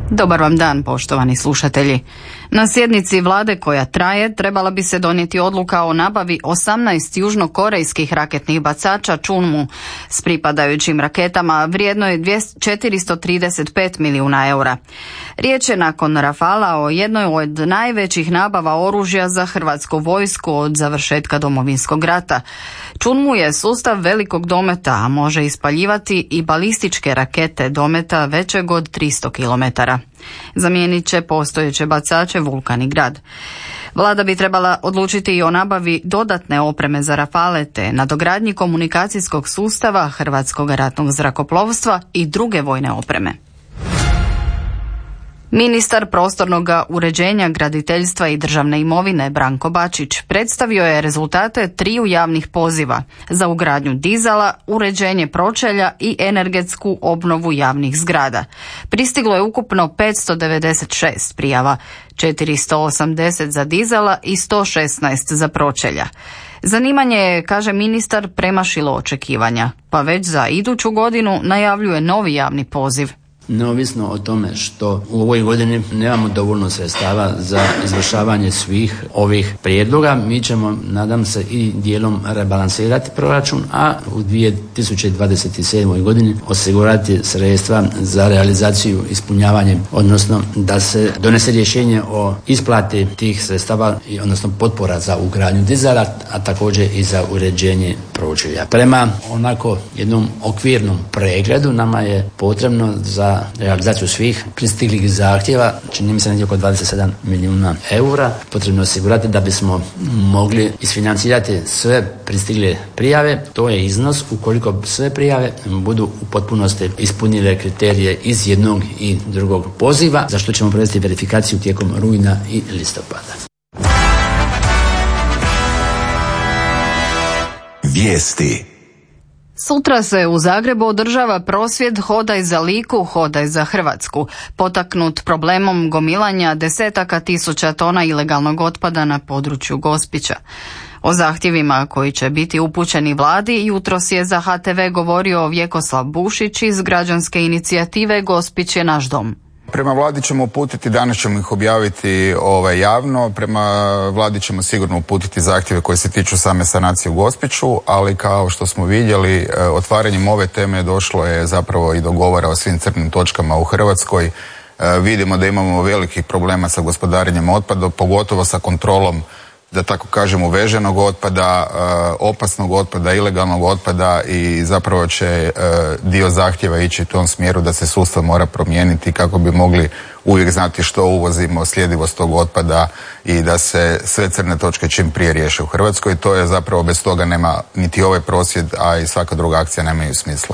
Dobar vam dan, poštovani slušatelji. Na sjednici vlade koja traje trebala bi se donijeti odluka o nabavi 18 južnokorejskih raketnih bacača Chunmu s pripadajućim raketama vrijednoj 435 milijuna eura. Riječ je nakon Rafala o jednoj od najvećih nabava oružja za hrvatsku vojsku od završetka Domovinskog rata. Chunmu je sustav velikog dometa, a može ispaljivati i balističke rakete dometa većeg od 300 km. Zamijenit će postojeće bacače Vulkan i Grad. Vlada bi trebala odlučiti i o nabavi dodatne opreme za Rafale te nadogradnji komunikacijskog sustava Hrvatskog ratnog zrakoplovstva i druge vojne opreme. Ministar prostornog uređenja, graditeljstva i državne imovine Branko Bačić predstavio je rezultate 3 javnih poziva za ugradnju dizala, uređenje pročelja i energetsku obnovu javnih zgrada. Pristiglo je ukupno 596 prijava, 480 za dizala i 116 za pročelja. Zanimanje je, kaže ministar, premašilo očekivanja, pa već za iduću godinu najavljuje novi javni poziv. Neovisno o tome što u ovoj godini nemamo dovoljno sredstava za izvršavanje svih ovih prijedloga, mi ćemo, nadam se, i dijelom rebalansirati proračun, a u 2027. godini osigurati sredstva za realizaciju, ispunjavanje, odnosno da se donese rješenje o isplati tih sredstava, odnosno potpora za ugradnju dizala, a također i za uređenje pročelja. Prema onako jednom okvirnom pregledu nama je potrebno za realizaciju svih pristiglih zahtjeva, čini mi se negdje oko 27 milijuna eura, potrebno osigurati da bismo mogli isfinancirati sve pristigle prijave. To je iznos ukoliko sve prijave budu u potpunosti ispunile kriterije iz jednog i drugog poziva, za što ćemo provesti verifikaciju tijekom rujna i listopada. Vijesti. Sutra se u Zagrebu održava prosvjed Hodaj za Liku, hodaj za Hrvatsku, potaknut problemom gomilanja desetaka tisuća tona ilegalnog otpada na području Gospića. O zahtjevima koji će biti upućeni vladi jutros je za HTV govorio Vjekoslav Bušić iz građanske inicijative Gospić je naš dom. Prema vladi ćemo uputiti, danas ćemo ih objaviti javno, prema vladi ćemo sigurno uputiti zahtjeve koji se tiču same sanacije u Gospiću, ali kao što smo vidjeli, otvaranjem ove teme došlo je zapravo i do govora o svim crnim točkama u Hrvatskoj. Vidimo da imamo velikih problema sa gospodarenjem otpada, pogotovo sa kontrolom, da tako kažem, uveženog otpada, opasnog otpada, ilegalnog otpada, i zapravo će dio zahtjeva ići u tom smjeru da se sustav mora promijeniti kako bi mogli uvijek znati što uvozimo, sljedivost tog otpada i da se sve crne točke čim prije riješe u Hrvatskoj. To je zapravo, bez toga nema niti ovaj prosvjed, a i svaka druga akcija nemaju smisla.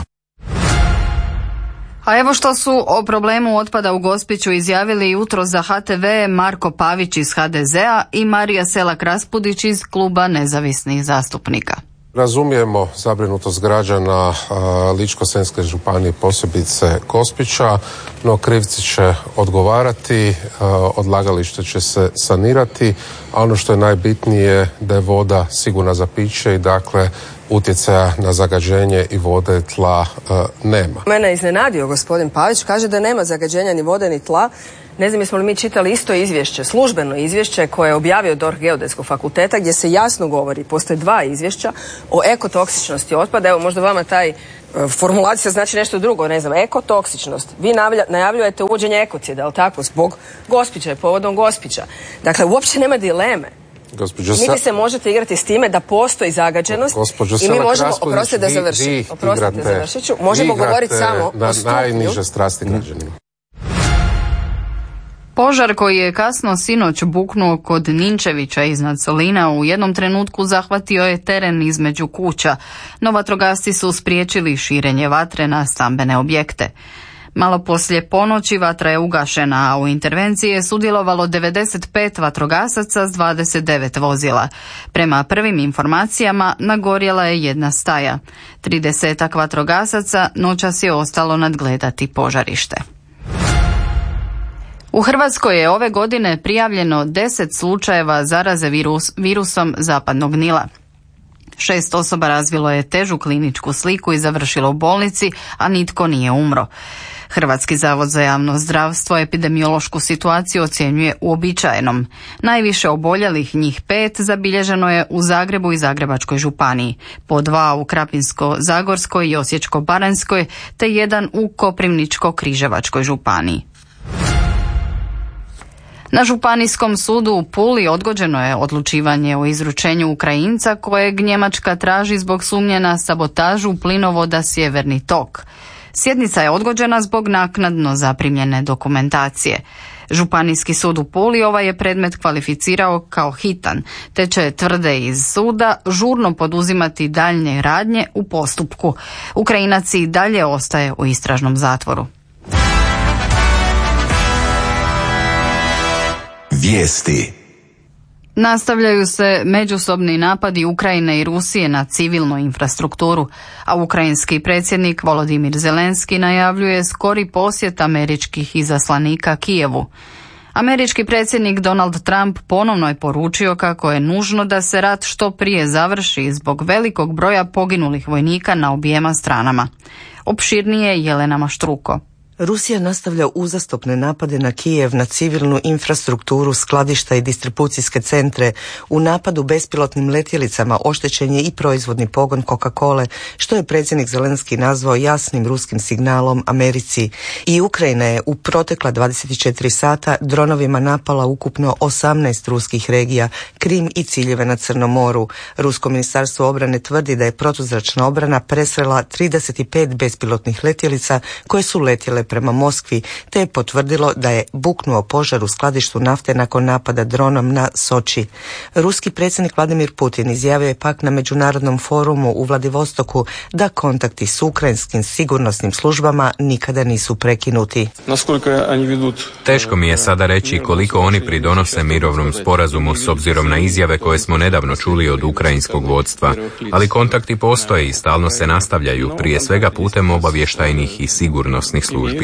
A evo što su o problemu otpada u Gospiću izjavili jutro za HTV Marko Pavić iz HDZ-a i Marija Selak-Raspudić iz Kluba nezavisnih zastupnika. Razumijemo zabrinutost građana Ličko-senjske županije, posebice Gospića, no krivci će odgovarati, odlagalište će se sanirati, a ono što je najbitnije da je voda sigurna za piće i dakle utjecaja na zagađenje i vode tla nema. Mene je iznenadio gospodin Pavić, kaže da nema zagađenja ni vode ni tla. Ne znam jesmo li mi čitali isto izvješće, službeno izvješće koje je objavio DORH Geodetskog fakulteta, gdje se jasno govori, postoje 2 izvješća o ekotoksičnosti otpada. Evo, možda vama taj formulacija znači nešto drugo, ne znam, ekotoksičnost. Vi najavljujete uvođenje ekocida, je li tako, zbog Gospića i povodom Gospića. Dakle, uopće nema dileme. Niti se možete igrati s time da postoji zagađenost i mi možemo, oprostite da završit ću, možemo govoriti samo o stupnju. Najniže strasti građanima. Požar koji je kasno sinoć buknuo kod Ninčevića iznad Solina u jednom trenutku zahvatio je teren između kuća, no vatrogasci su spriječili širenje vatre na stambene objekte. Malo poslije ponoći vatra je ugašena, a u intervenciji je sudjelovalo 95 vatrogasaca s 29 vozila. Prema prvim informacijama nagorjela je jedna staja. 30 vatrogasaca noćas je ostalo nadgledati požarište. U Hrvatskoj je ove godine prijavljeno 10 slučajeva zaraze virusom zapadnog Nila. 6 osoba razvilo je težu kliničku sliku i završilo u bolnici, a nitko nije umro. Hrvatski zavod za javno zdravstvo epidemiološku situaciju ocjenjuje uobičajenom. Najviše oboljelih, njih 5, zabilježeno je u Zagrebu i Zagrebačkoj županiji, po 2 u Krapinsko-zagorskoj i Osječko-baranjskoj, te 1 u Koprivničko-križevačkoj županiji. Na Županijskom sudu u Puli odgođeno je odlučivanje o izručenju Ukrajinca kojeg Njemačka traži zbog sumnje na sabotažu plinovoda Sjeverni tok. Sjednica je odgođena zbog naknadno zaprimljene dokumentacije. Županijski sud u Puli ovaj je predmet kvalificirao kao hitan, te će, tvrde iz suda, žurno poduzimati daljnje radnje u postupku. Ukrajinac i dalje ostaje u istražnom zatvoru. Vijesti. Nastavljaju se međusobni napadi Ukrajine i Rusije na civilnu infrastrukturu, a ukrajinski predsjednik Volodimir Zelenski najavljuje skori posjet američkih izaslanika Kijevu. Američki predsjednik Donald Trump ponovno je poručio kako je nužno da se rat što prije završi zbog velikog broja poginulih vojnika na objema stranama. Opširnije Jelena Maštruko. Rusija nastavlja uzastopne napade na Kijev, na civilnu infrastrukturu, skladišta i distribucijske centre. U napadu bespilotnim letjelicama oštećen je i proizvodni pogon Coca-Cole, što je predsjednik Zelenski nazvao jasnim ruskim signalom Americi. I Ukrajina je u protekla 24 sata dronovima napala ukupno 18 ruskih regija, Krim i ciljeve na Crnom moru. Rusko ministarstvo obrane tvrdi da je protuzračna obrana presrela 35 bespilotnih letjelica koje su letjele prema Moskvi, te je potvrdilo da je buknuo požar u skladištu nafte nakon napada dronom na Soči. Ruski predsjednik Vladimir Putin izjavio je pak na međunarodnom forumu u Vladivostoku da kontakti s ukrajinskim sigurnosnim službama nikada nisu prekinuti. Teško mi je sada reći koliko oni pridonose mirovnom sporazumu s obzirom na izjave koje smo nedavno čuli od ukrajinskog vodstva, ali kontakti postoje i stalno se nastavljaju, prije svega putem obavještajnih i sigurnosnih službi.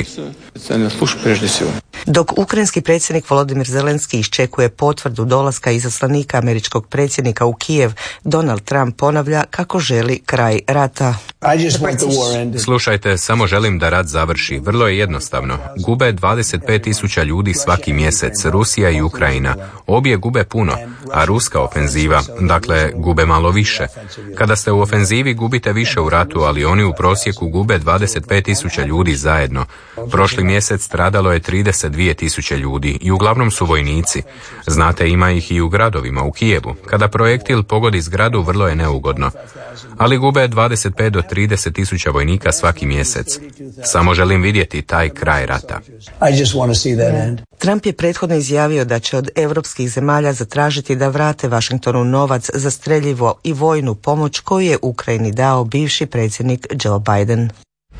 Dok ukrajinski predsjednik Volodimir Zelenski iščekuje potvrdu dolaska izaslanika američkog predsjednika u Kijev, Donald Trump ponavlja kako želi kraj rata. Slušajte, samo želim da rat završi. Vrlo je jednostavno. Gube 25.000 ljudi svaki mjesec, Rusija i Ukrajina. Obje gube puno, a ruska ofenziva, dakle, gube malo više. Kada ste u ofenzivi gubite više u ratu, ali oni u prosjeku gube 25.000 ljudi zajedno. Prošli mjesec stradalo je 32.000 ljudi i uglavnom su vojnici. Znate, ima ih i u gradovima, u Kijevu. Kada projektil pogodi zgradu, vrlo je neugodno. Ali gube 25 do 30.000 vojnika svaki mjesec. Samo želim vidjeti taj kraj rata. Trump je prethodno izjavio da će od europskih zemalja zatražiti da vrate Washingtonu novac za streljivo i vojnu pomoć koju je Ukrajini dao bivši predsjednik Joe Biden.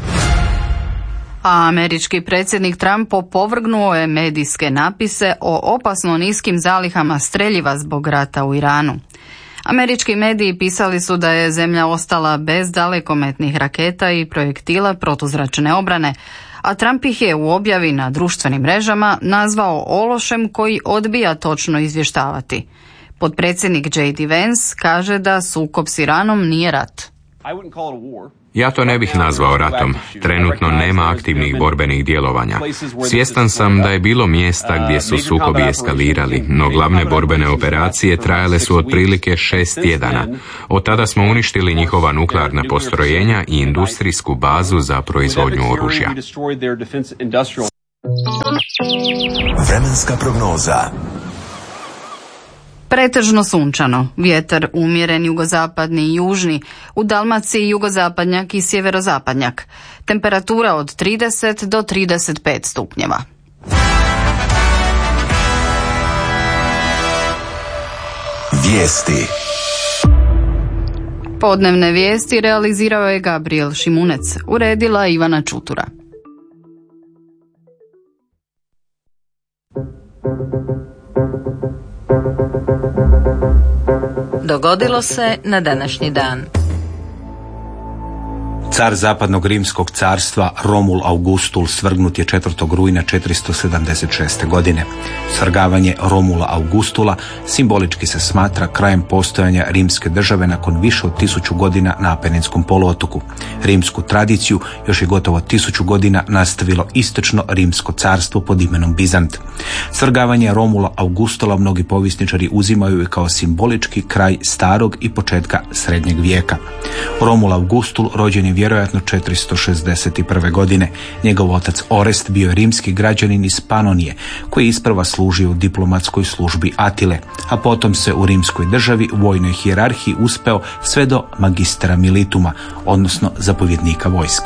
A američki predsjednik Trump opovrgnuo je medijske napise o opasno niskim zalihama streljiva zbog rata u Iranu. Američki mediji pisali su da je zemlja ostala bez dalekometnih raketa i projektila protuzračne obrane, a Trump ih je u objavi na društvenim mrežama nazvao ološem koji odbija točno izvještavati. Potpredsjednik J.D. Vance kaže da sukob s Iranom nije rat. Ja to ne bih nazvao ratom. Trenutno nema aktivnih borbenih djelovanja. Svjestan sam da je bilo mjesta gdje su sukobi eskalirali, no glavne borbene operacije trajale su otprilike 6 tjedana. Od tada smo uništili njihova nuklearna postrojenja i industrijsku bazu za proizvodnju oružja. Vremenska prognoza. Pretežno sunčano, vjetar umjeren jugozapadni i južni, u Dalmaciji jugozapadnjak i sjeverozapadnjak. Temperatura od 30 do 35 stupnjeva. Vijesti. Podnevne vijesti realizirao je Gabriel Šimunec, uredila Ivana Čutura. Dogodilo se na današnji dan. Car zapadnog rimskog carstva Romul Augustul svrgnut je 4. rujna 476. godine. Svrgavanje Romula Augustula simbolički se smatra krajem postojanja rimske države nakon više od 1000 godina na Apeninskom poluotoku. Rimsku tradiciju još je gotovo 1000 godina nastavilo istočno rimsko carstvo pod imenom Bizant. Svrgavanje Romula Augustula mnogi povjesničari uzimaju kao simbolički kraj starog i početka srednjeg vijeka. Romul Augustul rođen je vjerojatno 461. godine. Njegov otac Orest bio je rimski građanin iz Panonije, koji je isprva služio u diplomatskoj službi Atile, a potom se u rimskoj državi u vojnoj hijerarhiji uspeo sve do magistera milituma, odnosno zapovjednika vojske.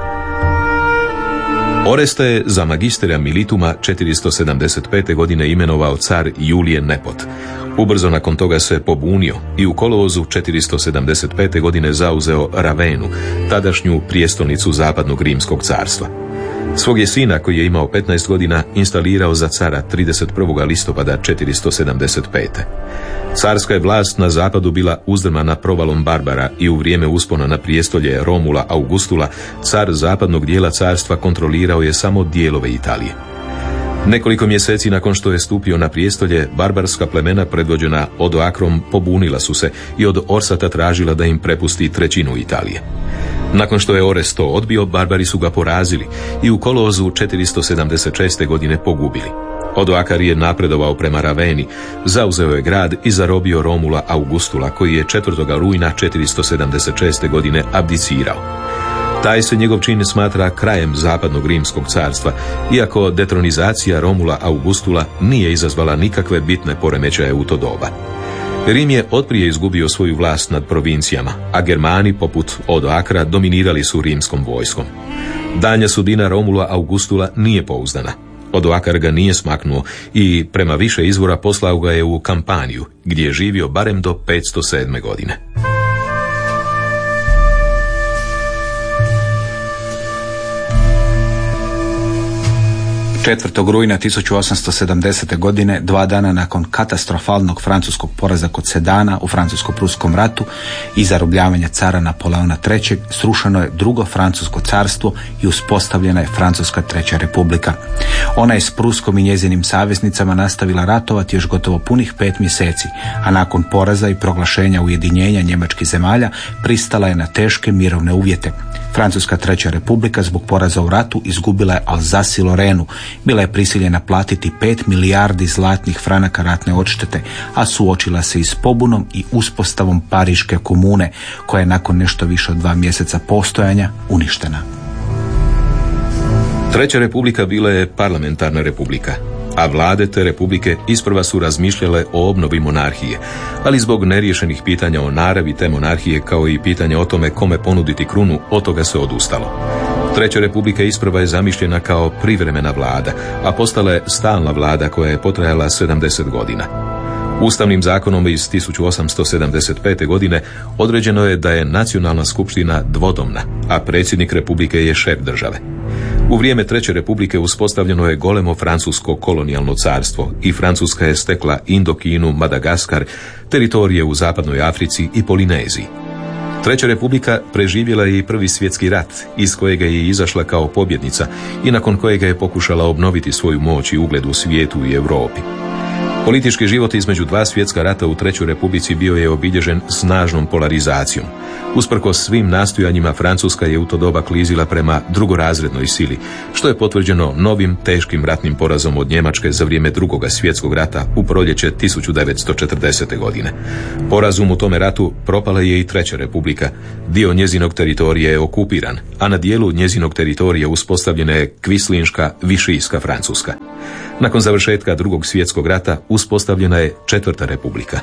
Oresta je za magistera milituma 475. godine imenovao car Julije Nepot. Ubrzo nakon toga se pobunio i u kolovozu 475. godine zauzeo Ravenu, tadašnju prijestolnicu zapadnog rimskog carstva. Svog je sina, koji je imao 15 godina, instalirao za cara 31. listopada 475. Carska je vlast na zapadu bila uzdrmana provalom Barbara i u vrijeme uspona na prijestolje Romula Augustula car zapadnog dijela carstva kontrolirao je samo dijelove Italije. Nekoliko mjeseci nakon što je stupio na prijestolje, barbarska plemena predvođena Odoakrom pobunila su se i od Orsata tražila da im prepusti trećinu Italije. Nakon što je Orest to odbio, barbari su ga porazili i u kolovozu 476. godine pogubili. Odoakar je napredovao prema Raveni, zauzeo je grad i zarobio Romula Augustula, koji je 4. rujna 476. godine abdicirao. Taj se njegov čin smatra krajem zapadnog rimskog carstva, iako detronizacija Romula Augustula nije izazvala nikakve bitne poremećaje u to doba. Rim je otprije izgubio svoju vlast nad provincijama, a Germani poput Odoakra dominirali su rimskom vojskom. Daljnja sudbina Romula Augustula nije pouzdana. Odoakar ga nije smaknuo i prema više izvora poslao ga je u Kampaniju, gdje je živio barem do 507. godine. 4. rujna 1870. godine, 2 dana nakon katastrofalnog francuskog poraza kod Sedana u Francusko-pruskom ratu i zarobljavanja cara Napoleona III, srušeno je drugo francusko carstvo i uspostavljena je Francuska treća republika. Ona je s Pruskom i njezinim saveznicama nastavila ratovati još gotovo punih 5 mjeseci, a nakon poraza i proglašenja ujedinjenja njemačkih zemalja pristala je na teške mirovne uvjete. Francuska treća republika zbog poraza u ratu izgubila je Alsace i Lorenu. Bila je prisiljena platiti 5 milijardi zlatnih franaka ratne odštete, a suočila se i s pobunom i uspostavom Pariške komune, koja je nakon nešto više od 2 mjeseca postojanja uništena. Treća republika bila je parlamentarna republika, a vlade te republike isprva su razmišljale o obnovi monarhije, ali zbog neriješenih pitanja o naravi te monarhije, kao i pitanja o tome kome ponuditi krunu, od toga se odustalo. Treća republika isprva je zamišljena kao privremena vlada, a postala je stalna vlada koja je potrajala 70 godina. Ustavnim zakonom iz 1875. godine određeno je da je nacionalna skupština dvodomna, a predsjednik republike je šef države. U vrijeme Treće republike uspostavljeno je golemo francusko kolonijalno carstvo i Francuska je stekla Indokinu, Madagaskar, teritorije u zapadnoj Africi i Polineziji. Treća republika preživjela je i Prvi svjetski rat, iz kojega je izašla kao pobjednica i nakon kojega je pokušala obnoviti svoju moć i ugled u svijetu i Europi. Politički život između 2 svjetska rata u Trećoj republici bio je obilježen snažnom polarizacijom. Usprkos svim nastojanjima, Francuska je u to doba klizila prema drugorazrednoj sili, što je potvrđeno novim teškim ratnim porazom od Njemačke za vrijeme Drugog svjetskog rata u proljeće 1940. godine. Porazom u tome ratu propala je i Treća republika. Dio njezinog teritorija je okupiran, a na dijelu njezinog teritorija uspostavljena je kvislinška, višijska Francuska. Nakon završetka Drugog svjetskog rata uspostavljena je Četvrta republika.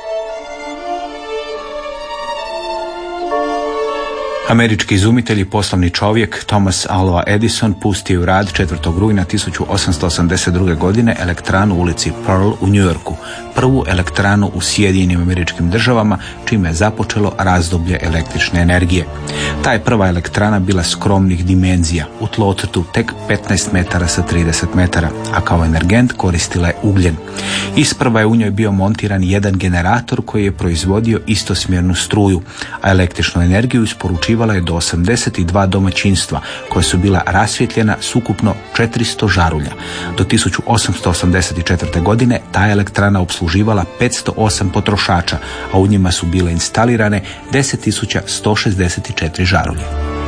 Američki izumitelj i poslovni čovjek Thomas Alva Edison pustio u rad 4. rujna 1882. godine elektranu u ulici Pearl u New Yorku, prvu elektranu u Sjedinjenim Američkim Državama, čime je započelo razdoblje električne energije. Ta je prva elektrana bila skromnih dimenzija, u tlocrtu tek 15 metara sa 30 metara, a kao energent koristila je ugljen. Isprva je u njoj bio montiran jedan generator koji je proizvodio istosmjernu struju, a električnu energiju isporučivao opskrbljivala je do 82 domaćinstva koja su bila rasvjetljena s ukupno 400 žarulja. Do 1884. godine ta elektrana opsluživala 508 potrošača, a u njima su bile instalirane 10.164 žarulje.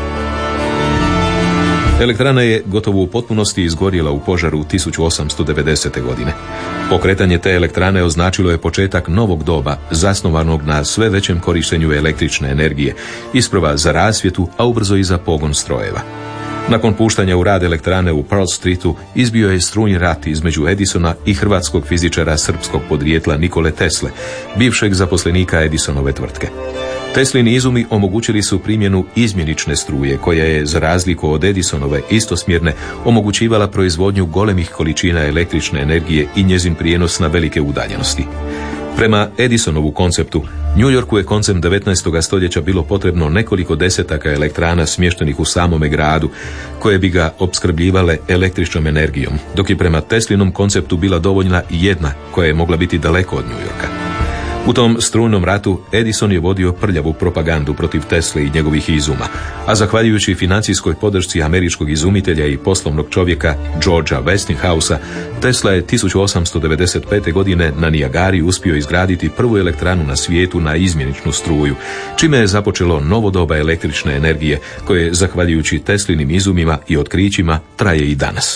Elektrana je gotovo u potpunosti izgorjela u požaru 1890. godine. Pokretanje te elektrane označilo je početak novog doba, zasnovanog na sve većem korištenju električne energije, isprva za rasvjetu, a ubrzo i za pogon strojeva. Nakon puštanja u rad elektrane u Pearl Streetu izbio je strujni rat između Edisona i hrvatskog fizičara srpskog podrijetla Nikole Tesle, bivšeg zaposlenika Edisonove tvrtke. Teslini izumi omogućili su primjenu izmjenične struje, koja je, za razliku od Edisonove istosmjerne, omogućivala proizvodnju golemih količina električne energije i njezin prijenos na velike udaljenosti. Prema Edisonovu konceptu, New Yorku je koncem 19. stoljeća bilo potrebno nekoliko desetaka elektrana smještenih u samome gradu, koje bi ga opskrbljivale električnom energijom, dok je prema Teslinom konceptu bila dovoljna jedna koja je mogla biti daleko od New Yorka. U tom strujnom ratu Edison je vodio prljavu propagandu protiv Tesle i njegovih izuma, a zahvaljujući financijskoj podršci američkog izumitelja i poslovnog čovjeka Georgea Westinghousa, Tesla je 1895. godine na Nijagari uspio izgraditi prvu elektranu na svijetu na izmjeničnu struju, čime je započelo novo doba električne energije koje, zahvaljujući Teslinim izumima i otkrićima, traje i danas.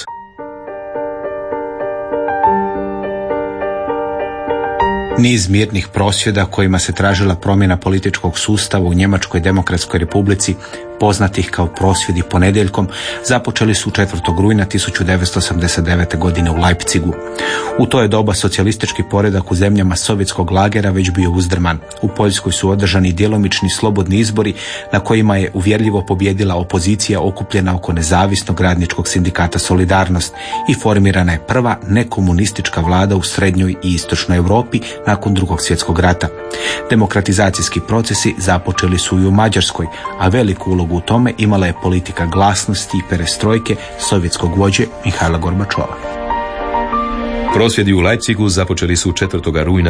Niz mirnih prosvjeda kojima se tražila promjena političkog sustava u Njemačkoj demokratskoj republici, poznatih kao prosvjedi ponedjeljkom, započeli su 4. rujna 1989. godine u Leipzigu. U to je doba socijalistički poredak u zemljama sovjetskog lagera već bio uzdrman. U Poljskoj su održani djelomični slobodni izbori na kojima je uvjerljivo pobijedila opozicija okupljena oko nezavisnog radničkog sindikata Solidarnost i formirana je prva nekomunistička vlada u srednjoj i istočnoj Europi nakon Drugog svjetskog rata. Demokratizacijski procesi započeli su i u Mađarskoj, a veliku ulogu u tome imala je politika glasnosti i perestrojke sovjetskog vođe Mihajla Gorbačova. Prosvjedi u Leipzigu započeli su 4. rujna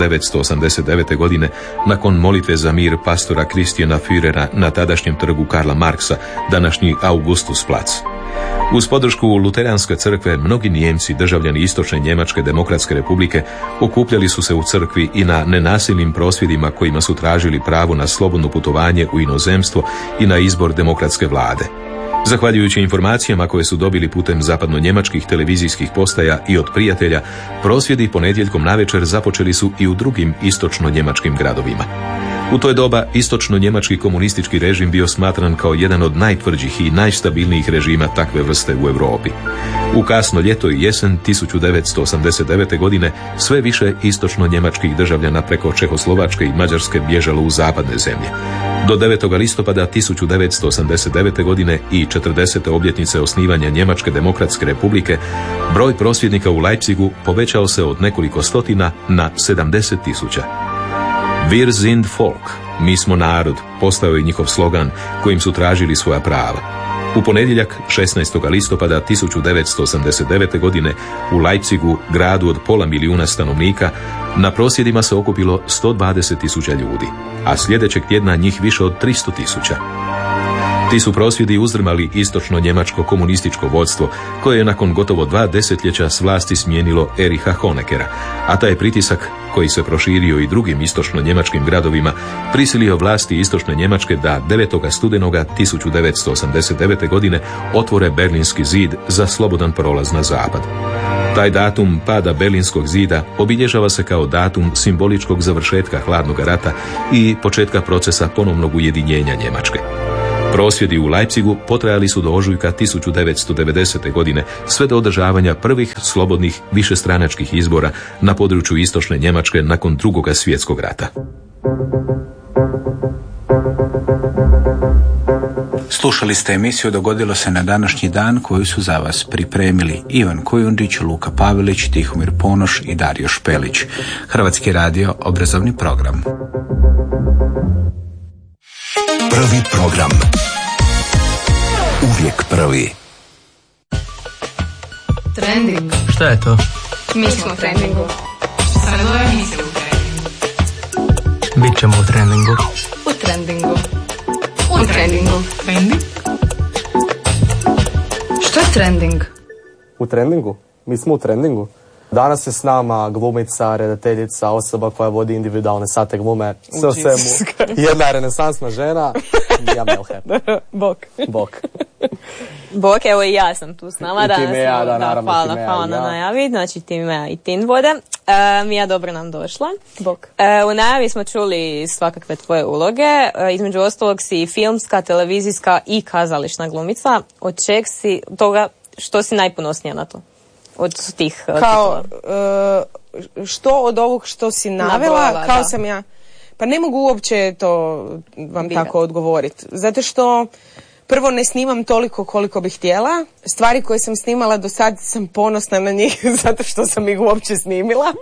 1989. godine nakon molitve za mir pastora Kristijana Führera na tadašnjem trgu Karla Marksa, današnji Augustusplac. Uz podršku luteranske crkve, mnogi Nijemci, državljani Istočne Njemačke demokratske republike, okupljali su se u crkvi i na nenasilnim prosvjedima kojima su tražili pravo na slobodno putovanje u inozemstvo i na izbor demokratske vlade. Zahvaljujući informacijama koje su dobili putem zapadno-njemačkih televizijskih postaja i od prijatelja, prosvjedi ponedjeljkom navečer započeli su i u drugim istočno-njemačkim gradovima. U to je doba istočno-njemački komunistički režim bio smatran kao jedan od najtvrđih i najstabilnijih režima takve vrste u Europi. U kasno ljeto i jesen 1989. godine sve više istočno-njemačkih državljana preko Čehoslovačke i Mađarske bježalo u zapadne zemlje. Do 9. listopada 1989. godine i 40. obljetnice osnivanja Njemačke demokratske republike, broj prosvjednika u Leipzigu povećao se od nekoliko stotina na 70.000. Wir sind Volk, mi smo narod, postao je njihov slogan kojim su tražili svoja prava. U ponedjeljak, 16. listopada 1989. godine, u Leipzigu, gradu od 500.000 stanovnika, na prosvjedima se okupilo 120.000 ljudi, a sljedećeg tjedna njih više od 300.000. Ti su prosvjedi uzdrmali istočno-njemačko komunističko vodstvo, koje je nakon gotovo 2 desetljeća s vlasti smijenilo Ericha Honeckera, a taj pritisak, koji se proširio i drugim istočno-njemačkim gradovima, prisilio vlasti istočne Njemačke da 9. studenoga 1989. godine otvore Berlinski zid za slobodan prolaz na zapad. Taj datum pada Berlinskog zida obilježava se kao datum simboličkog završetka hladnog rata i početka procesa ponovnog ujedinjenja Njemačke. Prosvjedi u Leipzigu potrajali su do ožujka 1990. godine, sve do održavanja prvih slobodnih višestranačkih izbora na području istočne Njemačke nakon Drugog svjetskog rata. Slušali ste emisiju Dogodilo se na današnji dan, koju su za vas pripremili Ivan Kujundžić, Luka Pavelić, Tihomir Ponoš i Dario Špelić. Hrvatski radio, obrazovni program. Prvi program. Uvijek prvi. Trending. Šta je to? Mi smo u trendingu. Sad ove emisije u trendingu. Bićemo u trendingu. U trendingu. U U trendingu. Trending? Što je trending? U trendingu? Mi smo u trendingu. Danas je s nama glumica, redateljica, osoba koja vodi individualne sate glume. Sve o svemu. Jedna renesansna žena. Ja Melher. Bok. Bok, evo i ja sam tu s nama danas. I Timea, da, naravno. Hvala na najavi. Znači Timea i Tin vode. Mija, dobro nam došla. Bok. U najavi smo čuli svakakve tvoje uloge. Između ostalog si filmska, televizijska i kazališna glumica. Od čeg si toga, što si najponosnija na to? Od tih kao, što od ovog što si navela, kao da. Sam ja. Pa ne mogu uopće to vam tako odgovoriti. Zato što prvo ne snimam toliko koliko bih htjela. Stvari koje sam snimala do sad sam ponosna na njih zato što sam ih uopće snimila.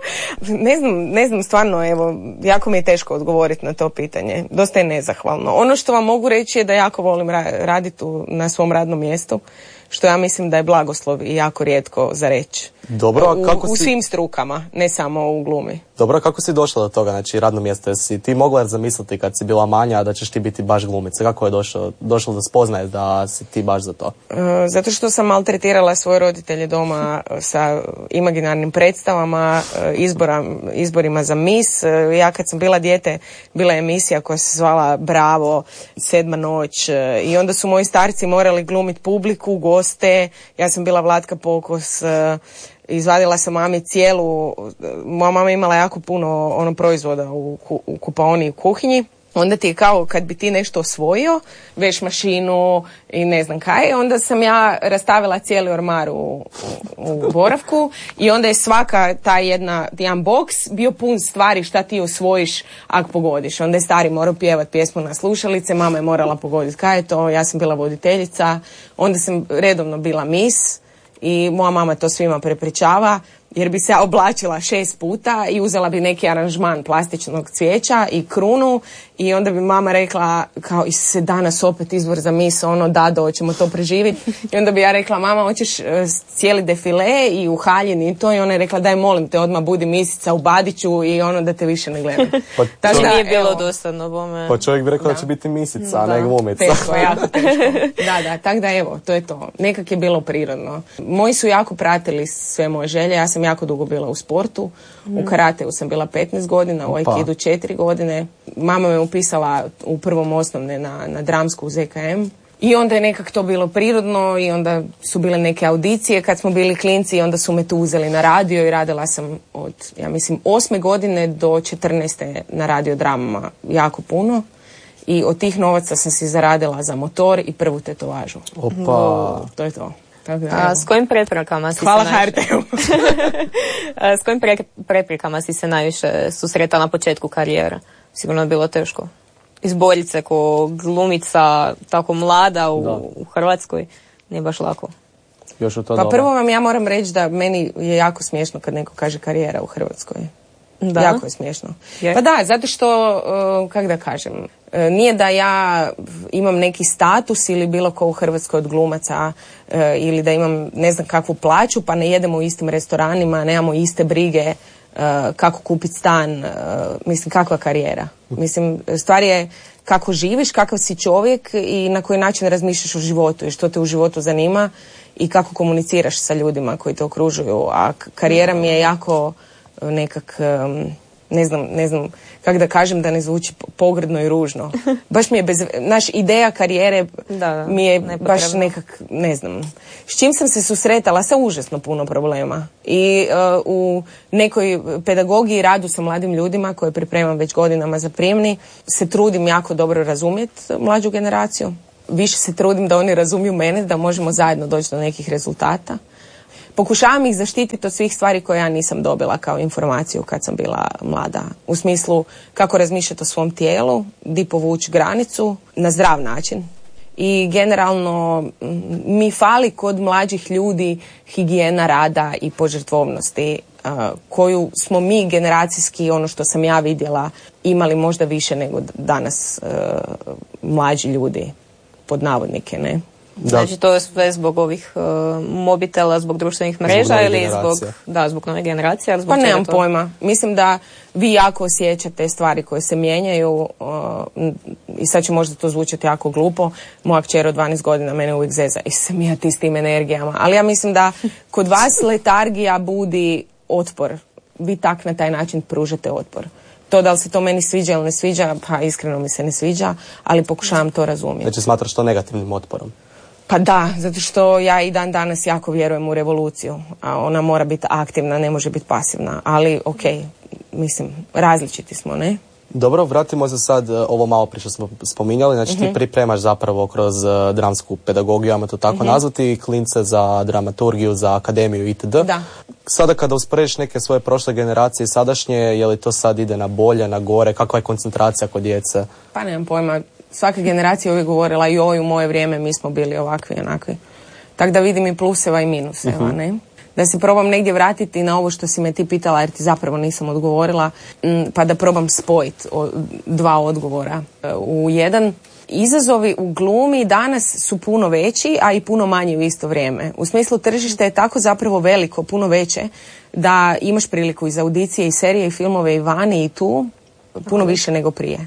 Ne znam stvarno, evo, jako mi je teško odgovoriti na to pitanje. Dosta je nezahvalno. Ono što vam mogu reći je da jako volim raditi na svom radnom mjestu, što ja mislim da je blagoslov i jako rijetko za reći. Dobro, u svim strukama, ne samo u glumi. Dobro, kako si došla do toga, znači radno mjesto, jesi ti mogla zamisliti kad si bila manja da ćeš ti biti baš glumica? Kako je došlo da spoznaje da si ti baš za to? Zato što sam maltretirala svoje roditelje doma sa imaginarnim predstavama, izborima za Miss. Ja kad sam bila dijete, bila je emisija koja se zvala Bravo, 7. noć i onda su moji starci morali glumiti publiku, goste. Ja sam bila Vlatka Pokos, izvadila sam mami cijelu, moja mama imala jako puno proizvoda u kupaoni i u kuhinji. Onda ti je kao kad bi ti nešto osvojio, veš mašinu i ne znam kaj, onda sam ja rastavila cijeli ormar u boravku i onda je svaka jedan boks bio pun stvari šta ti osvojiš ako pogodiš. Onda je stari morao pjevati pjesmu na slušalice, mama je morala pogoditi kaj je to, ja sam bila voditeljica, onda sam redovno bila Miss i moja mama to svima prepričava. Jer bi se oblačila 6 puta i uzela bi neki aranžman plastičnog cvijeća i krunu i onda bi mama rekla kao se danas opet izbor za Miss, Dado, hoćemo to preživjeti. I onda bi ja rekla, mama, hoćeš cijeli defile i u haljini i to, i ona je rekla, daj molim te, odmah budi misica u Badiću i da te više ne gledam. To nije bilo dosadno bome. Pa čovjek bi rekao da će biti misica, a ne glumica. Teško, jako teško. Da, tako da evo, to je to. Nekak je bilo prirodno. Moji su jako pratili sve moje želje, ja sam jako dugo bila u sportu, u karateu sam bila 15 godina, u aikidu 4 godine. Mama me upisala u prvom osnovne na dramsku u ZKM i onda je nekak to bilo prirodno i onda su bile neke audicije kad smo bili klinci i onda su me tu uzeli na radio i radila sam od, ja mislim, 8. godine do 14. na radio dramama jako i od tih novaca sam si zaradila za motor i prvu tetovažu. To je to. S kojim preprekama si Hvala HRT-u. S kojim preprekama si se najviše susretala na početku karijere? Sigurno je bilo teško. Izboljiti se ko glumica, tako mlada u Hrvatskoj, nije baš lako. Još u to pa prvo vam ja moram reći da meni je jako smiješno kad neko kaže karijera u Hrvatskoj. Da? Jako je smiješno. Pa da, zato što, kako da kažem, nije da ja imam neki status ili bilo ko u Hrvatskoj od glumaca ili da imam ne znam kakvu plaću pa ne jedemo u istim restoranima, nemamo iste brige kako kupiti stan, mislim kakva karijera. Mislim, stvar je kako živiš, kakav si čovjek i na koji način razmišljaš o životu i što te u životu zanima i kako komuniciraš sa ljudima koji te okružuju. A karijera mi je jako nekak, ne znam kako da kažem da ne zvuči pogrdno i ružno. Baš mi je naš ideja karijere mi je baš nekak, ne znam. S čim sam se susretala sa užasno puno problema. I u nekoj pedagogiji radu sa mladim ljudima koje pripremam već godinama za prijemni se trudim jako dobro razumjeti mlađu generaciju. Više se trudim da oni razumiju mene, da možemo zajedno doći do nekih rezultata. Pokušavam ih zaštititi od svih stvari koje ja nisam dobila kao informaciju kad sam bila mlada. U smislu kako razmišljati o svom tijelu, di povući granicu na zdrav način. I generalno mi fali kod mlađih ljudi higijena rada i požrtvovnosti koju smo mi generacijski, ono što sam ja vidjela, imali možda više nego danas mlađi ljudi, pod navodnike, ne? Znači to je sve zbog ovih mobitela, zbog društvenih mreža ili zbog nove generacije? Ali zbog pa nemam pojma. Mislim da vi jako osjećate stvari koje se mijenjaju i sad će možda to zvučati jako glupo. Moja kćer od 12 godina mene uvijek zeza i se mijati s tim energijama. Ali ja mislim da kod vas letargija budi otpor. Vi tak na taj način pružate otpor. To da li se to meni sviđa ili ne sviđa, pa iskreno mi se ne sviđa, ali pokušavam to razumjeti. Znači smatraš to negativnim otporom? Pa da, zato što ja i dan danas jako vjerujem u revoluciju, a ona mora biti aktivna, ne može biti pasivna, ali mislim, različiti smo, ne? Dobro, vratimo se sad ovo malo prije što smo spominjali, znači ti pripremaš zapravo kroz dramsku pedagogiju, ajmo to tako nazvati, klince za dramaturgiju, za akademiju itd. Da. Sada kada usporediš neke svoje prošle generacije i sadašnje, je li to sad ide na bolje, na gore, kakva je koncentracija kod djece? Pa nemam pojma, svaka generacija uvijek govorila joj u moje vrijeme mi smo bili ovakvi i onakvi. Tako da vidim i pluseva i minuseva, ne? Da se probam negdje vratiti na ovo što si me ti pitala jer ti zapravo nisam odgovorila, pa da probam spojiti dva odgovora u jedan. Izazovi u glumi danas su puno veći, a i puno manji u isto vrijeme. U smislu tržište je tako zapravo veliko, puno veće, da imaš priliku i za audicije i serije i filmove i vani i tu, puno više nego prije.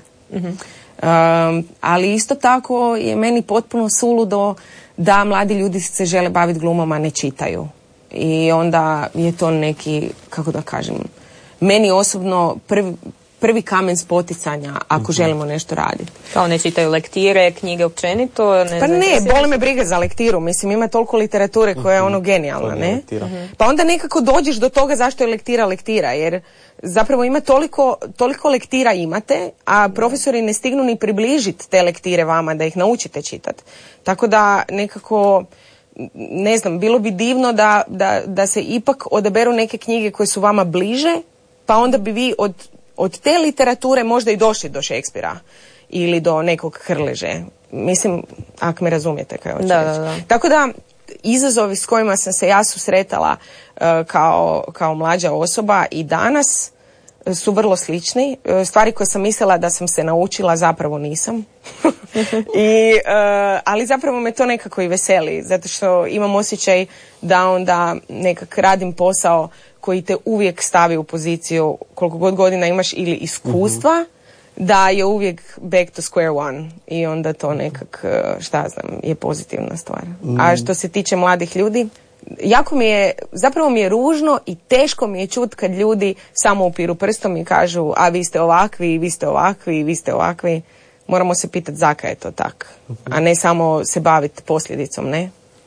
Ali isto tako je meni potpuno suludo da mladi ljudi se žele baviti glumom, a ne čitaju. I onda je to neki, kako da kažem, meni osobno prvi kamen spoticanja ako želimo nešto raditi. Kao ne čitaju lektire, knjige općenito? Pa ne, boli me briga za lektiru. Mislim, ima toliko literature koja je ono genijalna, ne? Pa onda nekako dođeš do toga zašto je lektira, jer zapravo ima toliko lektira imate, a profesori ne stignu ni približiti te lektire vama da ih naučite čitati. Tako da nekako, ne znam, bilo bi divno da se ipak odaberu neke knjige koje su vama bliže, pa onda bi vi od te literature možda i došli do Šekspira ili do nekog Krleže. Mislim, ako me razumijete kaj hoću reći. Tako da, izazovi s kojima sam se ja susretala kao mlađa osoba i danas su vrlo slični. Stvari koje sam mislila da sam se naučila, zapravo nisam. Ali zapravo me to nekako i veseli, zato što imam osjećaj da onda nekak radim posao koji te uvijek stavi u poziciju, koliko god godina imaš ili iskustva, da je uvijek back to square one. I onda to nekak, je pozitivna stvar. A što se tiče mladih ljudi, zapravo mi je ružno i teško mi je čut kad ljudi samo upiru prstom i kažu a vi ste ovakvi, vi ste ovakvi, vi ste ovakvi. Moramo se pitati zakaj je to tako, a ne samo se baviti posljedicom, ne?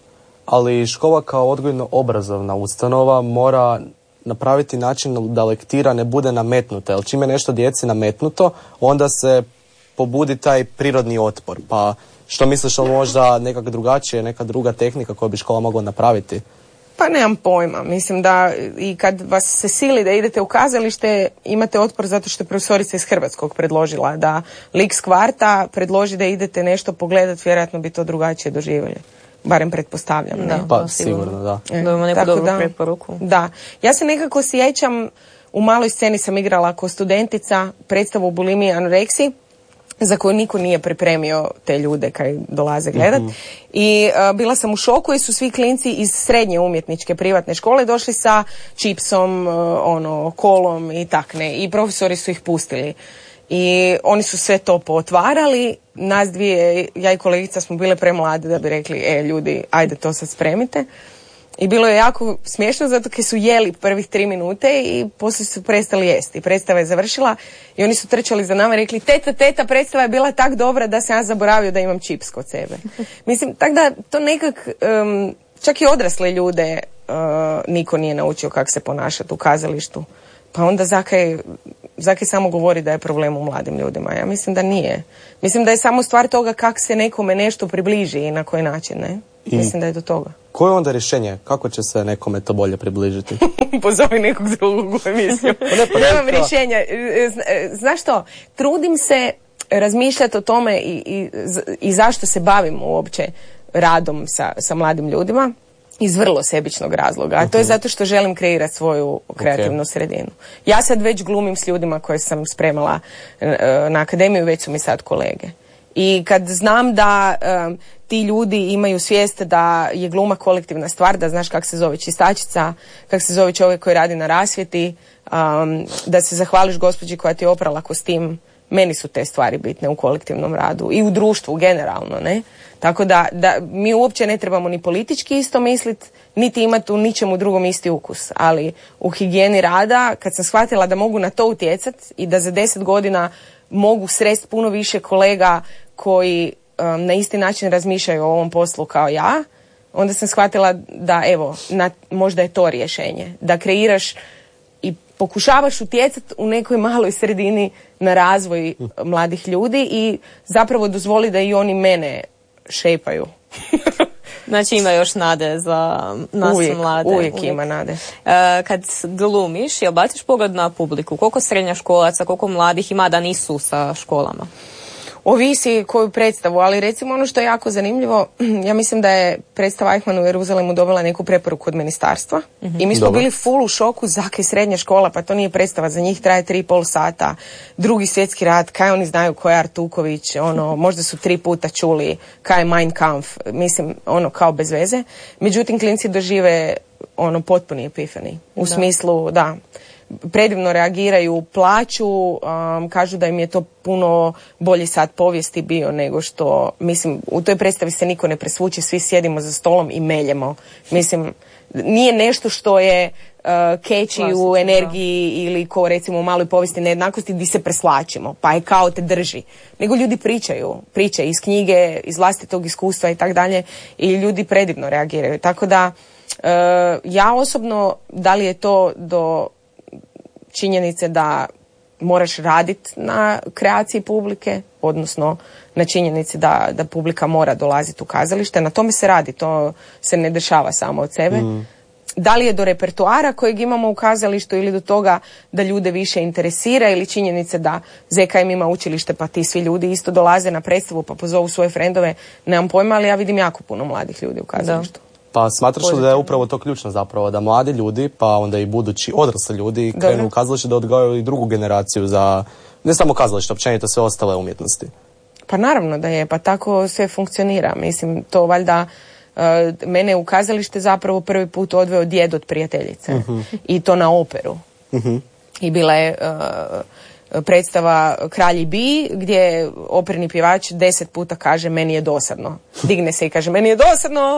Ali škola kao odgojno-obrazovna ustanova mora napraviti način da lektira ne bude nametnuta, jer čim je nešto djeci nametnuto, onda se pobudi taj prirodni otpor. Pa što misliš, možda nekak drugačije, neka druga tehnika koju bi škola mogla napraviti? Pa nemam pojma. Mislim da i kad vas se sili da idete u kazalište, imate otpor zato što je profesorica iz Hrvatskog predložila da lik s kvarta predloži da idete nešto pogledati, vjerojatno bi to drugačije doživjeli. Barem pretpostavljam. Ne? Pa sigurno, da. Dobimo neku dobru preporuku. Da. Ja se nekako sjećam, u maloj sceni sam igrala kao studentica predstavu o bulimiji i anoreksiji, za koju niko nije pripremio te ljude kad dolaze gledat. I bila sam u šoku jer su svi klinci iz srednje umjetničke privatne škole došli sa čipsom, kolom i takne. I profesori su ih pustili. I oni su sve to pootvarali. Nas dvije, ja i kolegica, smo bile premlade da bi rekli, ljudi, ajde to sad spremite. I bilo je jako smiješno zato jer su jeli prvih 3 minute i poslije su prestali jesti. Predstava je završila i oni su trčali za nama i rekli, teta, predstava je bila tak dobra da sam ja zaboravio da imam čips kod sebe. Mislim, tako da to nekak, čak i odrasle ljude niko nije naučio kako se ponašati u kazalištu. Pa onda zakaj samo govori da je problem u mladim ljudima? Ja mislim da nije. Mislim da je samo stvar toga kako se nekome nešto približi i na koji način, ne? Mislim da je do toga. Koje je onda rješenje? Kako će se nekome to bolje približiti? Pozovi nekog drugog u emisiju. Nemam rješenja. Znaš što? Trudim se razmišljati o tome i zašto se bavim uopće radom sa mladim ljudima. Iz vrlo sebičnog razloga. A to je zato što želim kreirati svoju kreativnu sredinu. Ja sad već glumim s ljudima koje sam spremala na akademiju, već su mi sad kolege. I kad znam da ti ljudi imaju svijest da je gluma kolektivna stvar, da znaš kak se zove čistačica, kak se zove čovjek koji radi na rasvjeti, da se zahvališ gospođi koja ti je oprala kostim, meni su te stvari bitne u kolektivnom radu i u društvu generalno, ne? Tako da mi uopće ne trebamo ni politički isto misliti, niti imati u ničemu drugom isti ukus, ali u higijeni rada, kad sam shvatila da mogu na to utjecati i da za 10 godina mogu sresti puno više kolega koji na isti način razmišljaju o ovom poslu kao ja, onda sam shvatila da evo, možda je to rješenje, da kreiraš i pokušavaš utjecati u nekoj maloj sredini na razvoj mladih ljudi i zapravo dozvoli da i oni mene šepaju. Znači ima još nade za nas mlade. Uvijek ima nade. Kad glumiš i obaciš pogled na publiku, koliko srednjoškolaca, koliko mladih ima da nisu sa školama? Ovisi koju predstavu, ali recimo ono što je jako zanimljivo, ja mislim da je predstava Eichmann u Jeruzalemu dobila neku preporuku od ministarstva i mi smo bili full u šoku, zake srednja škola, pa to nije predstava, za njih traje 3,5 sata, Drugi svjetski rat, kaj oni znaju ko je Artuković, možda su 3 puta čuli kaj je Mein Kampf, mislim, kao bez veze. Međutim, klinci dožive potpuni epifani, u smislu, da, predivno reagiraju, plaću, kažu da im je to puno bolji sat povijesti bio nego što, mislim, u toj predstavi se niko ne presvuče, svi sjedimo za stolom i meljemo. Mislim, nije nešto što je catchy u energiji ili ko recimo u maloj povijesti nejednakosti gdje se preslačimo, pa je kao te drži. Nego ljudi priče iz knjige, iz vlastitog iskustva i tak dalje i ljudi predivno reagiraju. Tako da, ja osobno, da li je to do činjenice da moraš raditi na kreaciji publike, odnosno na činjenici da publika mora dolaziti u kazalište. Na tome se radi, to se ne dešava samo od sebe. Da li je do repertoara kojeg imamo u kazalištu ili do toga da ljude više interesira ili činjenice da ZKM ima učilište pa ti svi ljudi isto dolaze na predstavu pa pozovu svoje frendove, nemam pojma, ali ja vidim jako puno mladih ljudi u kazalištu. Pa smatraš li da je upravo to ključno zapravo, da mladi ljudi, pa onda i budući odrasli ljudi krenu u kazalište da odgajaju i drugu generaciju za, ne samo kazalište, općenito sve ostale umjetnosti? Pa naravno da je, pa tako sve funkcionira. Mislim, to valjda mene u kazalište zapravo prvi put odveo djed od prijateljice. I to na operu. I bila je predstava Kralji Bi, gdje operni pjevač 10 puta kaže meni je dosadno. Digne se i kaže meni je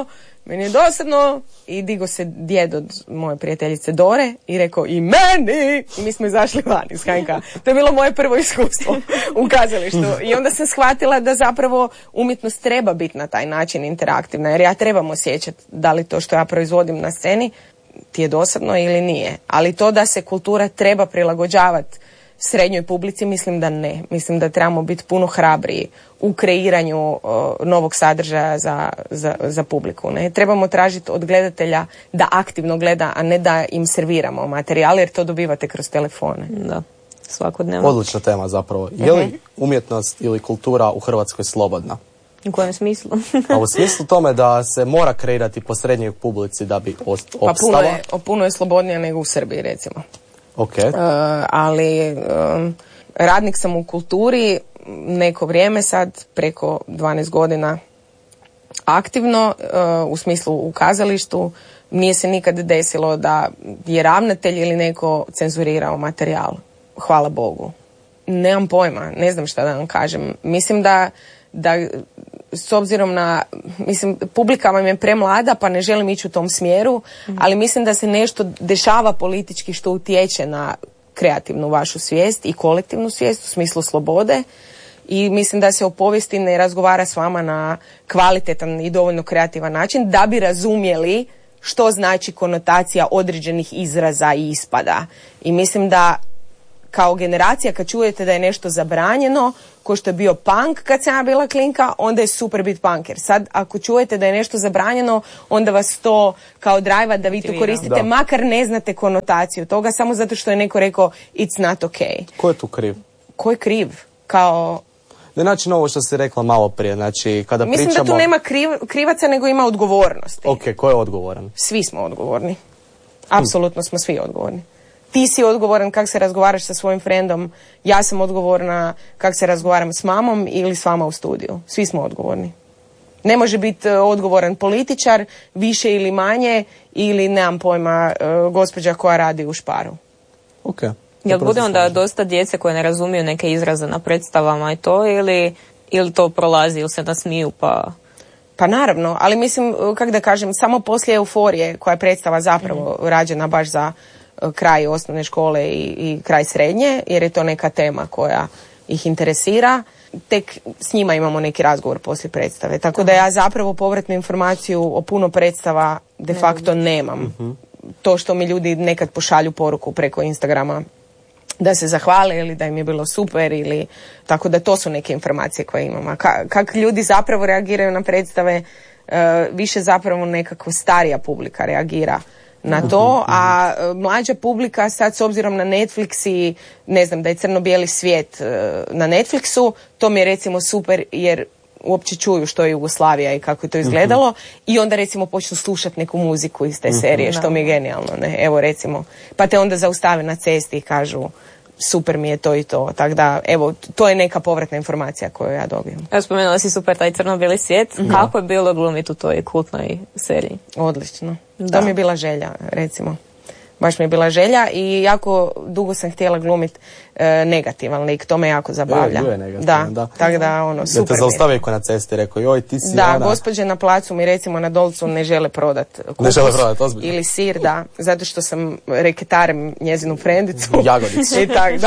dosadno i digo se djed od moje prijateljice Dore i rekao i meni, i mi smo izašli van iz HNK. To je bilo moje prvo iskustvo u kazalištu i onda sam shvatila da zapravo umjetnost treba biti na taj način interaktivna, jer ja trebam osjećati da li to što ja proizvodim na sceni ti je dosadno ili nije, ali to da se kultura treba prilagođavati srednjoj publici, mislim da ne. Mislim da trebamo biti puno hrabriji u kreiranju novog sadržaja za publiku. Ne? Trebamo tražiti od gledatelja da aktivno gleda, a ne da im serviramo materijal, jer to dobivate kroz telefone. Da, svakodnevno. Odlična tema zapravo. Je li umjetnost ili kultura u Hrvatskoj slobodna? U kojem smislu? A u smislu tome da se mora kreirati po srednjoj publici da bi opstala? Pa puno je slobodnija nego u Srbiji, recimo. Okay. Ali radnik sam u kulturi neko vrijeme sad, preko 12 godina aktivno, u smislu u kazalištu. Nije se nikad desilo da je ravnatelj ili neko cenzurirao materijal. Hvala Bogu. Nemam pojma, ne znam šta da vam kažem. Mislim da s obzirom na, publika vam je premlada pa ne želim ići u tom smjeru, ali mislim da se nešto dešava politički što utječe na kreativnu vašu svijest i kolektivnu svijest u smislu slobode i mislim da se o povijesti ne razgovara s vama na kvalitetan i dovoljno kreativan način da bi razumjeli što znači konotacija određenih izraza i ispada. I mislim da kao generacija kad čujete da je nešto zabranjeno, ko što je bio punk kad sam ja bila klinka, onda je super biti punker. Sad ako čujete da je nešto zabranjeno, onda vas to kao drajva da vi to koristite, makar ne znate konotaciju toga, samo zato što je neko rekao it's not okay. Ko je tu kriv? Ko je kriv? Kao... Ne način ovo što si rekla malo prije, znači kada mislim pričamo... da tu nema krivaca, nego ima odgovornosti. Ok, ko je odgovoran? Svi smo odgovorni. Apsolutno smo svi odgovorni. ti si odgovoran kako se razgovaraš sa svojim frendom, ja sam odgovorna kako se razgovaram s mamom ili s vama u studiju. Svi smo odgovorni. Ne može biti odgovoran političar, više ili manje, ili nemam pojma, gospođa koja radi u Sparu. Okay. Jel bude onda dosta djece koje ne razumiju neke izraze na predstavama i to, ili to prolazi, ili se nasmiju pa... Pa naravno, ali mislim, kako da kažem, samo poslije Euforije, koja je predstava zapravo rađena baš za kraj osnovne škole i kraj srednje, jer je to neka tema koja ih interesira, tek s njima imamo neki razgovor poslije predstave. Tako da ja zapravo povratnu informaciju o puno predstava de facto nemam. To što mi ljudi nekad pošalju poruku preko Instagrama da se zahvale ili da im je bilo super, ili tako da to su neke informacije koje imamo. Kako ljudi zapravo reagiraju na predstave, više zapravo nekako starija publika reagira na to, a mlađa publika sad s obzirom na Netflix i ne znam da je crno-bijeli svijet na Netflixu, to mi je recimo super jer uopće čuju što je Jugoslavija i kako je to izgledalo i onda recimo počnu slušati neku muziku iz te serije, što mi je genijalno, ne? Evo recimo, pa te onda zaustave na cesti i kažu super mi je to i to, tako da evo, to je neka povratna informacija koju ja dobijem. Ja spomenula si super taj crno-bijeli svijet, kako je bilo glumiti u toj kultnoj seriji? Odlično, to mi je bila želja, recimo. Baš mi je bila želja i jako dugo sam htjela glumiti negativan lik, to me jako zabavlja. Bio je negativan, da. Tako da, super. Da te zaustavi ko na cesti, rekao, joj, ti si da, ona. gospođe na placu mi recimo na Dolcu ne žele prodat kupus. Ne žele prodat, ozbiljno. Ili sir, da, zato što sam reketarem njezinu frendicu. Jagodicu. I tak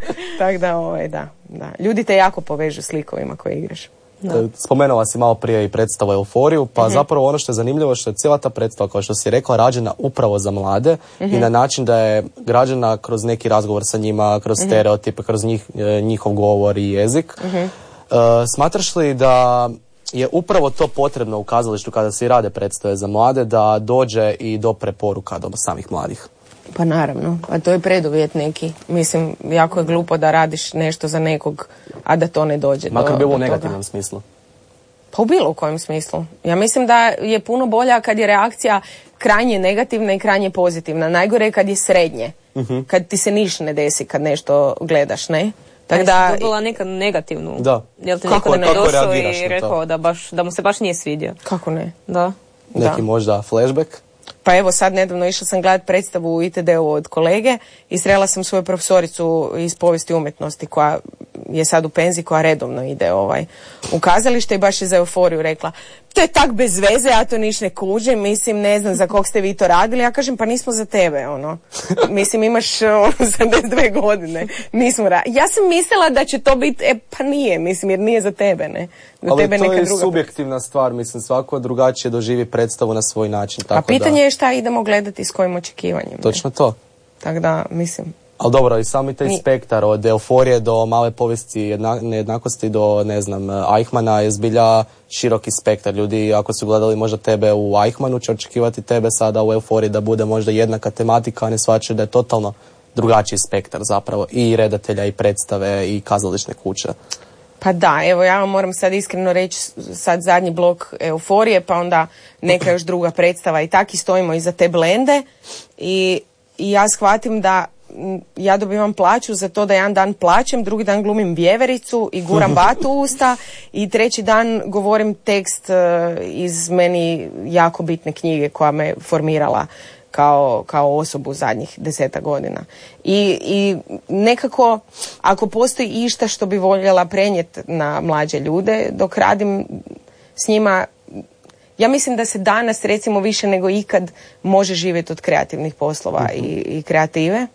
da. Ljudi te jako povežu s likovima koje igraš. Da. Spomenula si malo prije i predstavu Euforiju, pa zapravo ono što je zanimljivo što je cijela ta predstava, kao što si rekla, rađena upravo za mlade i na način da je građena kroz neki razgovor sa njima, kroz stereotipe, kroz njihov govor i jezik. Smatraš li da je upravo to potrebno u kazalištu kada se rade predstave za mlade, da dođe i do preporuka do samih mladih? Pa naravno, a to je preduvjet neki. Mislim, jako je glupo da radiš nešto za nekog, a da to ne dođe do toga. Makar bilo u negativnom smislu. Pa u bilo kojem smislu. Ja mislim da je puno bolja kad je reakcija krajnje negativna i krajnje pozitivna. Najgore je kad je srednje. Kad ti se niš ne desi kad nešto gledaš, ne? Tako da je dobila nekad negativnu. Da. Jel ti neko ne došao i rekao da mu se baš nije svidio? Kako ne? Da. Neki možda flashback? Pa evo sad nedavno išla sam gledati predstavu u ITD-u od kolege i srela sam svoju profesoricu iz povijesti umjetnosti koja je sad u penziji, koja redovno ide u kazalište i baš je za Euforiju rekla to je tak bez veze, ja to niš ne kužim, mislim ne znam za kog ste vi to radili, ja kažem pa nismo za tebe, mislim imaš 82 godine, nismo ja sam mislila da će to biti, pa nije, mislim jer nije za tebe, ne. Za ali tebe to neka je druga subjektivna stvar, mislim svako drugačije doživi predstavu na svoj način. Tako a pitanje je šta idemo gledati s kojim očekivanjem. Točno to. Tako da, mislim. Ali dobro, i sami taj spektar od Euforije do Male povijesti nejednakosti do, ne znam, Eichmana je zbilja široki spektar. Ljudi, ako su gledali možda tebe u Eichmanu, će očekivati tebe sada u Euforiji da bude možda jednaka tematika, a ne shvaćaju da je totalno drugačiji spektar zapravo i redatelja i predstave i kazališne kuće. Pa da, evo ja vam moram sad iskreno reći, sad zadnji blok Euforije, pa onda neka još druga predstava i tako i stojimo iza te blende i ja shvatim da ja dobivam plaću za to da jedan dan plačem, drugi dan glumim vjevericu i guram batu u usta i treći dan govorim tekst iz meni jako bitne knjige koja me formirala kao osobu zadnjih 10 godina. I nekako, ako postoji išta što bi voljela prenijeti na mlađe ljude, dok radim s njima, ja mislim da se danas, recimo više nego ikad, može živjeti od kreativnih poslova i kreative.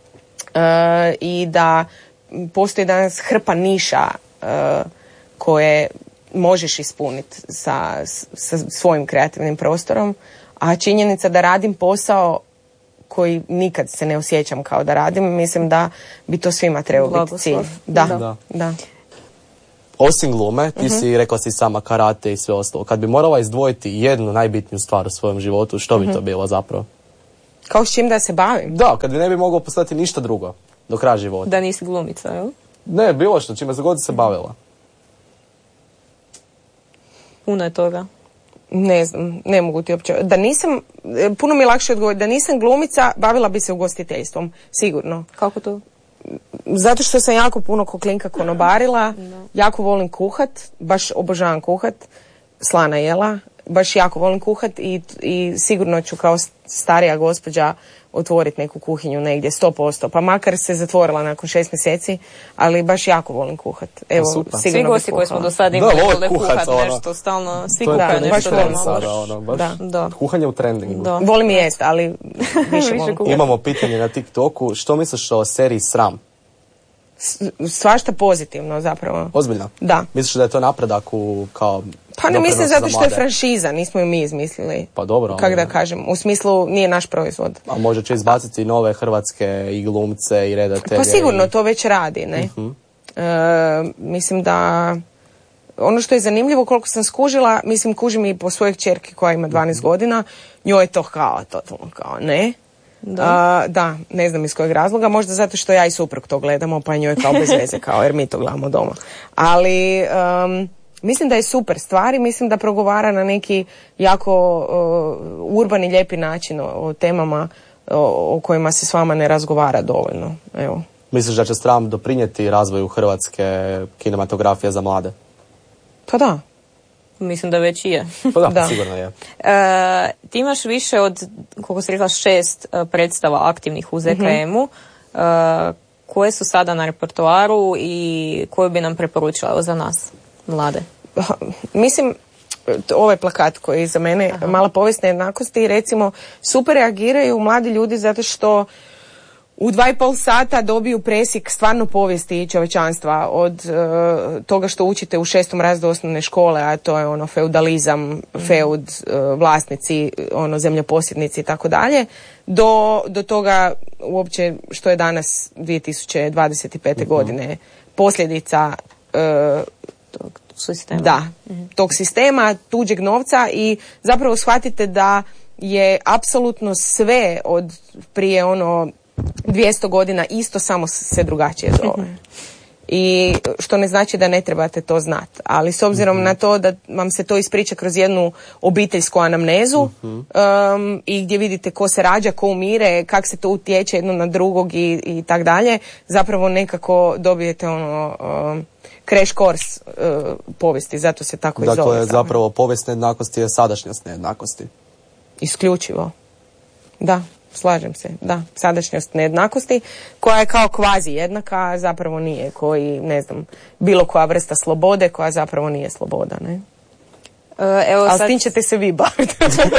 I da postoji danas hrpa niša koje možeš ispuniti sa svojim kreativnim prostorom, a činjenica da radim posao koji nikad se ne osjećam kao da radim, mislim da bi to svima trebao biti cilj. Da. Osim glume, ti si rekla si sama karate i sve ostalo. Kad bi morala izdvojiti jednu najbitniju stvar u svojem životu, što bi to bilo zapravo? Kao s čim da se bavim? Da, kad bi ne bi mogao postati ništa drugo do kraja života. Da nisi glumica, jel? Ne, bilo što, čime se god se bavila. Puno je toga. Ne znam, ne mogu ti uopće. Da nisam, puno mi je lakše odgovoriti, da nisam glumica, bavila bi se ugostiteljstvom, sigurno. Kako to? Zato što sam jako puno koklinka konobarila, jako volim kuhat, baš obožavam kuhat, slana jela, baš jako volim kuhat i sigurno ću kao starija gospođa otvoriti neku kuhinju negdje, 100%. Pa makar se zatvorila nakon 6 mjeseci, ali baš jako volim kuhat. Evo, sigurno svi gosti koji smo do sada imali vole kuhat nešto, stalno, svi kuhaju nešto. Da. Kuhanje u trendingu. Da. Volim jest, ali više volim. Imamo pitanje na TikToku, što misliš o seriji Sram? Svašta pozitivno zapravo. Ozbiljno? Da. Misliš da je to napredak u kao... Pa ne mislim zato što je franšiza, nismo ju mi izmislili. Pa dobro. Kako da kažem, u smislu nije naš proizvod. A možda će izbaciti nove hrvatske i glumce i redatelje. Pa sigurno to već radi, ne? Mislim da ono što je zanimljivo koliko sam skužila, mislim kužim i po svojoj kćerki koja ima 12 godina, njoj je to kao, ne? Da, ne znam iz kojeg razloga, možda zato što ja i suprug to gledamo, pa njoj kao bez veze, kao jer mi to gledamo doma. Ali mislim da je super stvar i mislim da progovara na neki jako urban i lijepi način o temama o kojima se s vama ne razgovara dovoljno. Evo. Misliš da će Sram doprinijeti razvoju hrvatske kinematografije za mlade? Pa da. Mislim da već i je. Pa da, sigurno je. Ti imaš više od, koliko si rekla, 6 predstava aktivnih u ZKM-u. Koje su sada na repertoaru i koju bi nam preporučila za nas, mlade? Mislim, ovaj plakat koji je za mene, Mala povijest nejednakosti, recimo, super reagiraju mladi ljudi zato što u 2,5 sata dobiju presjek stvarno povijesti čovječanstva od toga što učite u 6. razredu osnovne škole, a to je ono feudalizam, feud, vlasnici, ono zemljoposjednici i tako dalje, do toga uopće što je danas 2025. godine posljedica tog sistema, tuđeg novca i zapravo shvatite da je apsolutno sve od prije 200 godina isto, samo se drugačije zove. I što ne znači da ne trebate to znati. Ali s obzirom na to da vam se to ispriča kroz jednu obiteljsku anamnezu i gdje vidite ko se rađa, ko umire, kak se to utječe jedno na drugog i tak dalje, zapravo nekako dobijete crash course povijesti, zato se tako i zove. Dakle, zapravo povijest nejednakosti je sadašnjost nejednakosti. Isključivo. Da. Slažem se, da, sadašnjost nejednakosti koja je kao kvazi jednaka, a zapravo nije, koji, ne znam, bilo koja vrsta slobode koja zapravo nije sloboda, ne? Ali s tim ćete se vi baviti.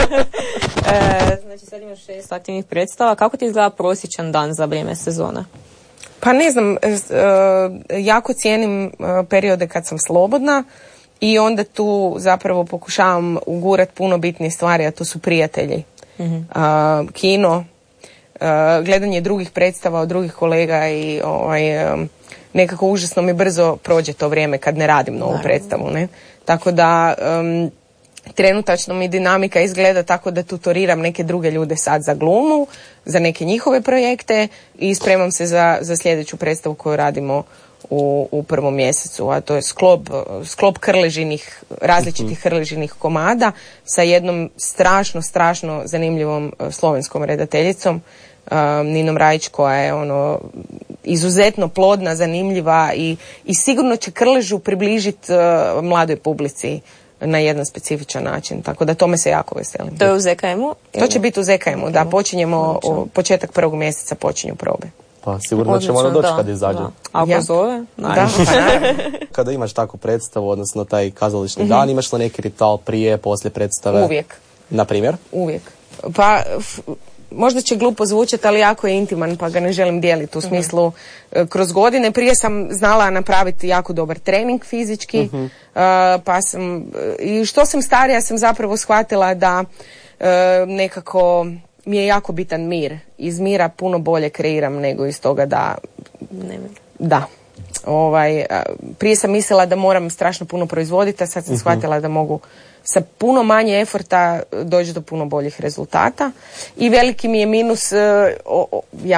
Znači sad imaš 6 aktivnih predstava, kako ti izgleda prosječan dan za vrijeme sezona? Pa ne znam, jako cijenim periode kad sam slobodna i onda tu zapravo pokušavam ugurat puno bitnije stvari, a to su prijatelji. Kino, gledanje drugih predstava od drugih kolega i nekako užasno mi brzo prođe to vrijeme kad ne radim novu predstavu, ne? Tako da trenutačno mi dinamika izgleda tako da tutoriram neke druge ljude sad za glumu, za neke njihove projekte i spremam se za sljedeću predstavu koju radimo u 1. mjesecu, a to je sklop krležinih, različitih krležinih komada sa jednom strašno zanimljivom slovenskom redateljicom, Ninom Rajić, koja je izuzetno plodna, zanimljiva i sigurno će krležu približiti mladoj publici na jedan specifičan način, tako da tome se jako veselim. To je u ZKM-u? To će biti u ZKM-u, da, počinjemo, početak 1. mjeseca počinju probe. Pa sigurno ćemo doći kad izađe. Ako zove, naravno. Kada imaš takvu predstavu, odnosno taj kazališni dan, imaš li neki ritual prije, poslije predstave? Uvijek. Na primjer? Uvijek. Pa možda će glupo zvučati, ali jako je intiman, pa ga ne želim dijeliti u smislu kroz godine. Prije sam znala napraviti jako dobar trening fizički, pa sam, i što sam starija sam zapravo shvatila da nekako mi je jako bitan mir. Iz mira puno bolje kreiram nego iz toga da... Da. Prije sam mislila da moram strašno puno proizvoditi, a sad sam shvatila da mogu sa puno manje eforta doći do puno boljih rezultata. I veliki mi je minus, ja